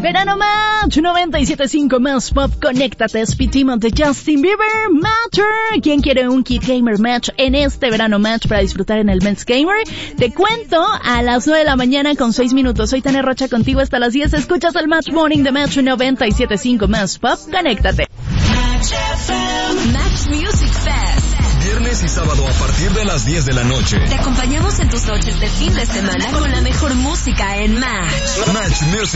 Verano Match 97.5 más pop. Conéctate, Speed Demon de Justin Bieber. Matter. ¿Quién quiere un Kid Gamer Match en este Verano Match para disfrutar en el Men's Gamer? Te cuento a las 9 de la mañana con 6 minutos. Soy Tania Rocha contigo hasta las 10. Escuchas el Match Morning de Match 97.5 más pop. Conéctate. Match Music Fest. Viernes y sábado a partir de las 10 de la noche. Te acompañamos en tus noches de fin de semana con la mejor música en Match. Match Music